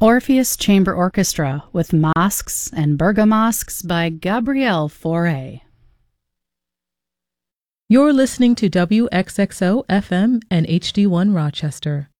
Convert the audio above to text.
Orpheus Chamber Orchestra with Masques and Bergamasques by Gabrielle Fauré. You're listening to WXXO FM and HD1 Rochester.